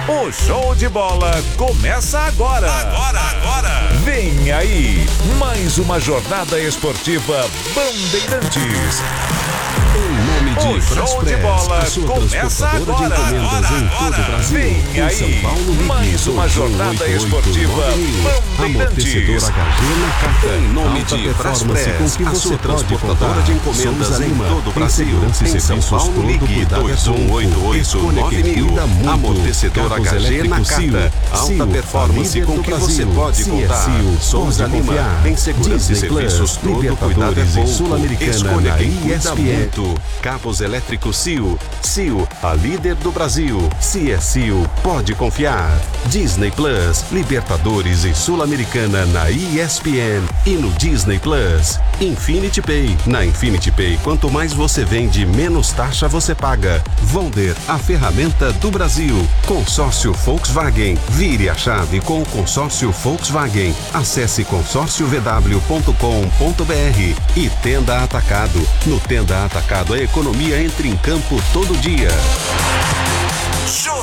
O show de bola começa agora. Vem aí, mais uma jornada esportiva Bandeirantes. Em nome de O show de bola começa agora. Vem aí, mais uma jornada esportiva Bandeirantes. Em nome de Braspress, a sua transportadora de encomendas em todo o Brasil. Em São Paulo, ligue 2188-9000. Amortecedor HG Nakata. Alta performance com que você pode contar. Souza Lima, tem segurança e serviços, todo cuidado é pouco. Escolha quem cuida muito. Cabos elétricos CIO. CIO, a líder do Brasil. Se é CIO, pode confiar. Disney Plus, Libertadores e Sul-Americana na ESPN e no Disney Plus. Infinity Pay. Na Infinity Pay, quanto mais você vende, menos taxa você paga. Vonder, a ferramenta do Brasil. Consórcio Volkswagen. Vire a chave com o consórcio Volkswagen. Acesse consórciovw.com.br e Tenda Atacado. No Tenda Atacado, a economia entra em campo todo dia.